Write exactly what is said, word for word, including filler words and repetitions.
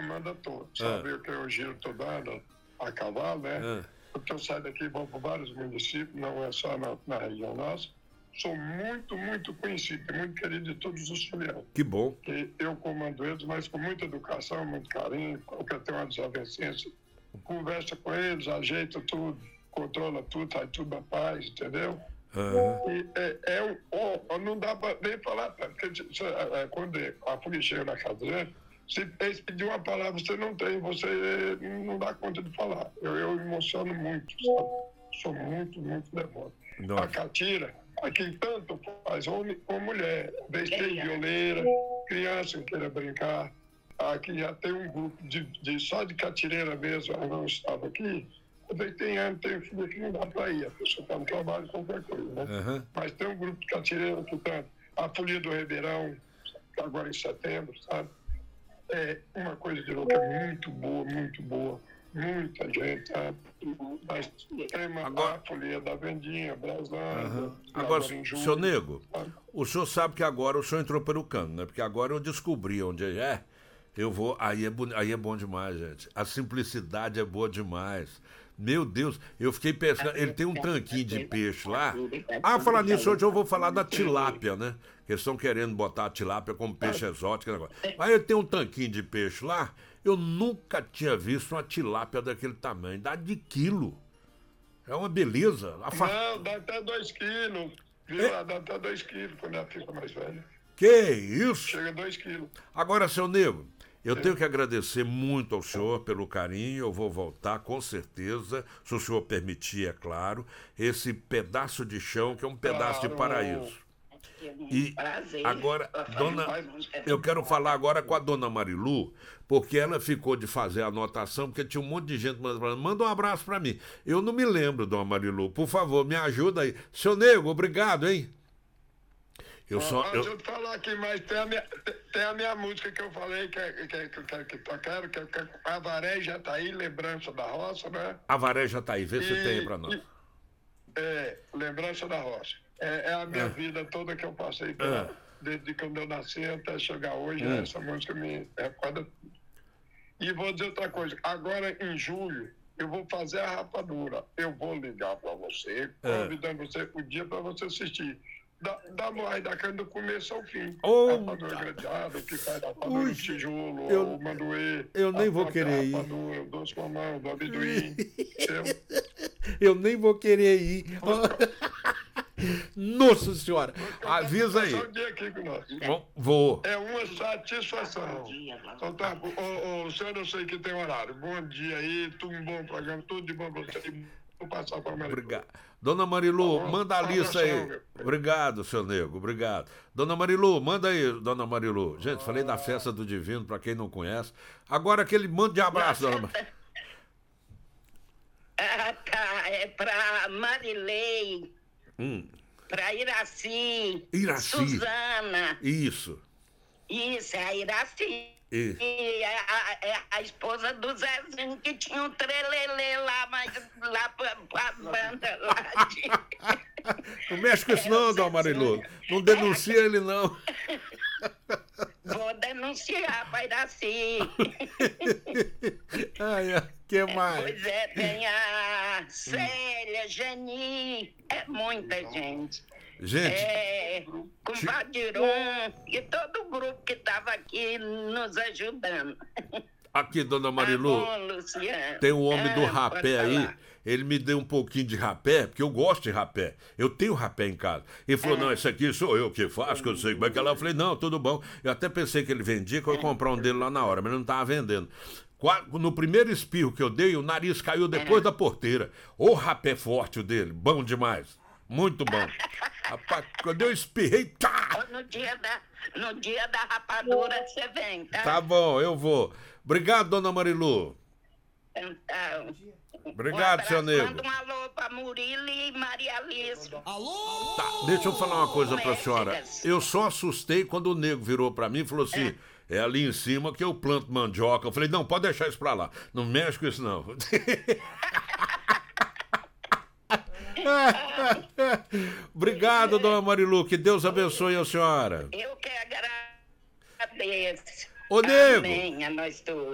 comanda todo. Sabe o que eu giro toda dando a cavalo, né? Ah. Porque eu saio daqui e vou para vários municípios, não é só na, na região nossa. Sou muito, muito conhecido, muito querido de todos os filiados. Que bom. Que eu comando eles, mas com muita educação, muito carinho. Qualquer tem uma desavencência, conversa com eles, ajeita tudo, controla tudo, sai tudo da paz, entendeu? Uhum. E é, é um, oh, não dá para nem falar, porque é, quando a polícia chega na casa dele, se eles pedirem uma palavra, você não tem, você não dá conta de falar. Eu, eu emociono muito, sabe? Sou muito, muito devoto. Nossa. A catira, aqui tanto faz homem ou mulher, besteira, violeira, criança que queira brincar. Aqui já tem um grupo de, de, só de catireira mesmo, eu não estava aqui. Eu tem ano, tem filho que não dá para ir, a pessoa está no trabalho, qualquer coisa, né? Uhum. Mas tem um grupo de catireira que tá, a Folia do Ribeirão, agora em setembro, sabe? É uma coisa de louco, é muito boa, muito boa. Muita gente, sabe? Mas tem uma agora... a Folia da Vendinha, Brasília. Uhum. Agora, senhor Nego, sabe? O senhor sabe que agora o senhor entrou pelo cano, né? Porque agora eu descobri onde é. Eu vou, aí é, aí é bom demais, gente. A simplicidade é boa demais. Meu Deus, eu fiquei pensando, ele tem um tanquinho de peixe lá. Ah, falar nisso, hoje eu vou falar da tilápia, né? Que eles estão querendo botar a tilápia como peixe exótico. Aí ele tem um tanquinho de peixe lá. Eu nunca tinha visto uma tilápia daquele tamanho. Dá de quilo. É uma beleza. A fa... Não, dá até dois quilos. Viu? É? Dá até dois quilos quando ela fica mais velha. Que isso? Chega a dois quilos. Agora, seu Nego, eu tenho que agradecer muito ao senhor pelo carinho. Eu vou voltar com certeza, se o senhor permitir, é claro, esse pedaço de chão que é um pedaço claro. de paraíso. E agora, dona, eu quero falar agora com a dona Marilu, porque ela ficou de fazer a anotação, porque tinha um monte de gente mandando, manda um abraço para mim. Eu não me lembro, dona Marilu, por favor, me ajuda aí. Seu Nego, obrigado, hein? Eu só, ah, eu... Deixa eu falar aqui, mas tem a minha, tem a minha música que eu falei que, que, que, que, que tocaram, que, que Avaré já tá aí, Lembrança da Roça, né? Avaré já tá aí, vê se e, tem aí pra nós. E, é, Lembrança da Roça. É, é a minha ah. vida toda que eu passei pela, ah. desde quando eu nasci até chegar hoje, ah. essa música me recorda. E vou dizer outra coisa, agora em julho eu vou fazer a rapadura. Eu vou ligar para você, convidando você o dia para você assistir. Da, da moagem da cana do começo ao fim. Oh, rapadura gradeada, que faz rapadura de tijolo, eu, o mandoê. Eu nem vou querer ir. Rapadura, o doce mamão, do amendoim. eu... eu nem vou querer ir. Nossa senhora, avisa aí. Um dia aqui com nós. Vou. É uma satisfação. Então tá, o, o senhor eu sei que tem horário. Bom dia aí, tudo um bom programa, tudo de bom pra você. Vou passar para a Marilu. Obrigado. Dona Marilu, tá manda a lista aí. Obrigado, seu Nego, obrigado. Dona Marilu, manda aí, dona Marilu. Gente, falei da festa do Divino, para quem não conhece. Agora aquele monte de abraço, dona Marilu. Ah, tá, é pra Marilei. Hum. Pra Iraci, Iraci, Suzana. Isso. Isso, é a Iraci. Isso. E a, a, a esposa do Zezinho, que tinha um trelelê lá, mas lá pra, pra banda lá de... Não mexe com isso não, dona Marilu. Não denuncia ele não. Vou denunciar pra Iraci. Ai, ai, que mais? Pois é, tem a Célia, Geni, é muita gente. Gente, é, com o Vadirum e todo o grupo que estava aqui nos ajudando. Aqui, dona Marilu, tá bom, Luciano. Tem um homem ah, do rapé aí, ele me deu um pouquinho de rapé, porque eu gosto de rapé, eu tenho rapé em casa. Ele falou, ah. não, esse aqui sou eu que faço, que eu sei como é que é lá. Eu falei, não, tudo bom. Eu até pensei que ele vendia, que eu ia comprar um dele lá na hora, mas ele não estava vendendo. No primeiro espirro que eu dei, o nariz caiu depois da porteira. Ô rapé forte o dele, bom demais. Muito bom. Rapaz, quando eu espirrei, tá! No dia da, no dia da rapadura você vem, tá? Tá bom, eu vou. Obrigado, dona Marilu. Então, obrigado, um seu Nego. Manda um alô pra Murilo e Maria Alice. Alô? Tá, deixa eu falar uma coisa pra senhora. Eu só assustei quando o Nego virou pra mim e falou assim, é, é ali em cima que eu planto mandioca. Eu falei, não, pode deixar isso pra lá. Não mexe com isso, não. Obrigado, dona Marilu. Que Deus abençoe a senhora. Eu que agradeço. Ô, Nego. Amém, a nós todos.